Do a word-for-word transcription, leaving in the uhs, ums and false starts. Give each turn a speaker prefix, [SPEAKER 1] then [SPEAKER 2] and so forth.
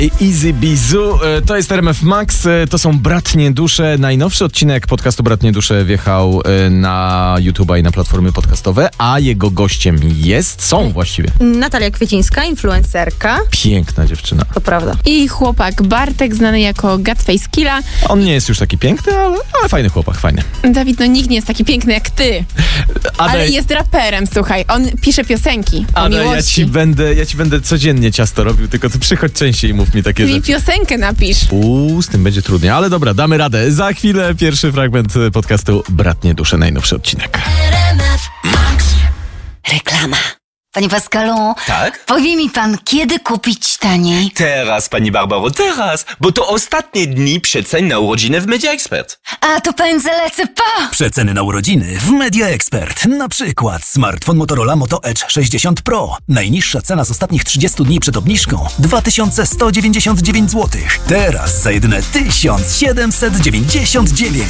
[SPEAKER 1] i Easy Bizu. To jest R M F Max, to są Bratnie Dusze. Najnowszy odcinek podcastu Bratnie Dusze wjechał na YouTube'a i na platformy podcastowe, a jego gościem jest, są właściwie.
[SPEAKER 2] Natalia Kwiecińska, influencerka.
[SPEAKER 1] Piękna dziewczyna.
[SPEAKER 2] To prawda.
[SPEAKER 3] I chłopak Bartek, znany jako Gutface Killa.
[SPEAKER 1] On nie jest już taki piękny, ale, ale fajny chłopak, fajny.
[SPEAKER 3] Dawid, no nikt nie jest taki piękny jak ty.
[SPEAKER 1] Ale,
[SPEAKER 3] ale jest raperem, słuchaj. On pisze piosenki o
[SPEAKER 1] ale
[SPEAKER 3] miłości.
[SPEAKER 1] ja ci będę, ja ci będę codziennie ciasto robił, tylko ty przychodź częściej i mów mi takie
[SPEAKER 3] Ty mi
[SPEAKER 1] rzeczy.
[SPEAKER 3] piosenkę napisz.
[SPEAKER 1] Uuu, z tym będzie trudniej, ale dobra, damy radę. Za chwilę pierwszy fragment podcastu Bratnie Dusze, najnowszy odcinek.
[SPEAKER 4] Reklama. Panie Pascalu,
[SPEAKER 5] Tak?
[SPEAKER 4] powie mi pan, kiedy kupić taniej?
[SPEAKER 5] Teraz, pani Barbaro, teraz, bo to ostatnie dni przecen na urodziny w Media Expert.
[SPEAKER 4] A to pędzę lecę pa!
[SPEAKER 6] Przeceny na urodziny w Media Expert. Na przykład smartfon Motorola Moto Edge sześćdziesiąt Pro. Najniższa cena z ostatnich trzydziestu dni przed obniżką dwa tysiące sto dziewięćdziesiąt dziewięć złotych. Teraz za jedyne tysiąc siedemset dziewięćdziesiąt dziewięć.